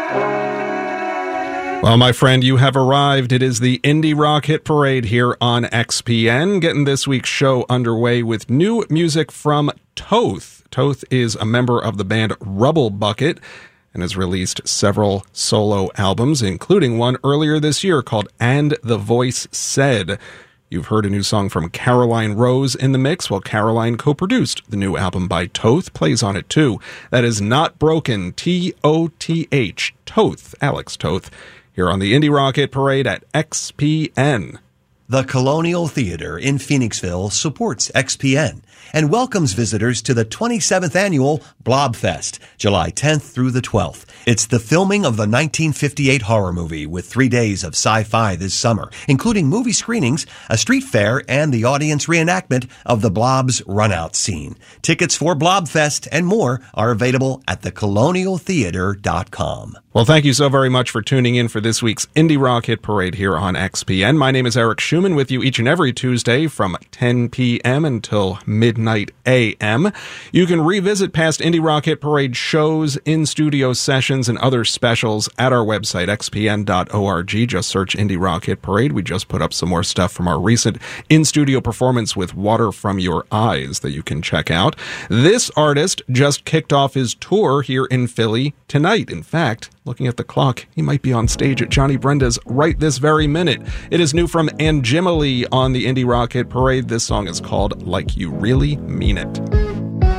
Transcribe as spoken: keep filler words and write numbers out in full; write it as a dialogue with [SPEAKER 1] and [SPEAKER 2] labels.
[SPEAKER 1] Well, my friend, you have arrived. It is the Indie Rock Hit Parade here on X P N, getting this week's show underway with new music from Thoth. Thoth is a member of the band Rubble Bucket and has released several solo albums, including one earlier this year called And the Voice Said. You've heard a new song from Caroline Rose in the mix, while Caroline co-produced the new album by Thoth, plays on it too. That is Not Broken, T O T H, Thoth, Alex Thoth, here on the Indie Rock Hit Parade at X P N.
[SPEAKER 2] The Colonial Theater in Phoenixville supports X P N and welcomes visitors to the twenty-seventh Annual Blobfest, July tenth through the twelfth. It's the filming of the nineteen fifty-eight horror movie with three days of sci-fi this summer, including movie screenings, a street fair, and the audience reenactment of the Blob's run-out scene. Tickets for Blobfest and more are available at the colonial theater dot com.
[SPEAKER 1] Well, thank you so very much for tuning in for this week's Indie Rock Hit Parade here on X P N. My name is Eric Schumann, with you each and every Tuesday from ten p.m. until midnight a.m. You can revisit past Indie Rock Hit Parade shows, in-studio sessions, and other specials at our website, x p n dot org. Just search Indie Rock Hit Parade. We just put up some more stuff from our recent in-studio performance with Water From Your Eyes that you can check out. This artist just kicked off his tour here in Philly tonight. In fact, looking at the clock, he might be on stage at Johnny Brenda's right this very minute. It is new from Anjimally on the Indie Rock Hit Parade. This song is called Like You Really Mean It.